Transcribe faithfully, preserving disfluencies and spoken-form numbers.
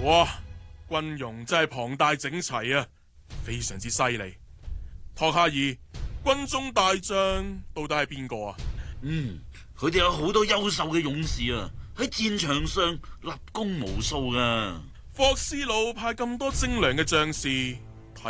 哇，軍容真係龐大整齊啊，非常之犀利。托哈爾，軍中大將到底係邊個啊？ 嗯，佢哋有好多優秀嘅勇士啊，喺戰場上立功無數噶。 霍斯魯派咁多精良嘅將士，